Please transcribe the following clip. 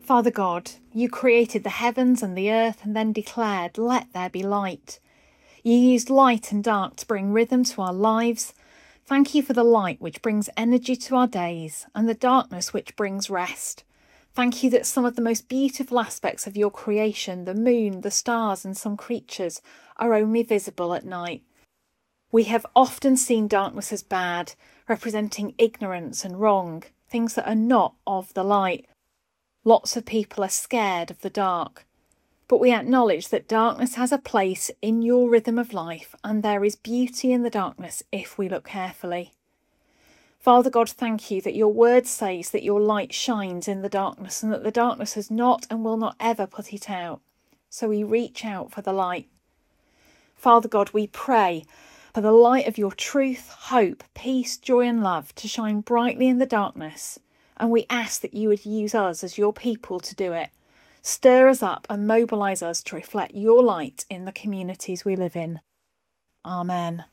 Father God, you created the heavens and the earth and then declared, "Let there be light." You used light and dark to bring rhythm to our lives. Thank you for the light which brings energy to our days and the darkness which brings rest. Thank you that some of the most beautiful aspects of your creation, the moon, the stars, and some creatures, are only visible at night. We have often seen darkness as bad, representing ignorance and wrong, things that are not of the light. Lots of people are scared of the dark. But we acknowledge that darkness has a place in your rhythm of life, and there is beauty in the darkness if we look carefully. Father God, thank you that your word says that your light shines in the darkness and that the darkness has not and will not ever put it out. So we reach out for the light. Father God, we pray for the light of your truth, hope, peace, joy and love to shine brightly in the darkness. And we ask that you would use us as your people to do it. Stir us up and mobilise us to reflect your light in the communities we live in. Amen.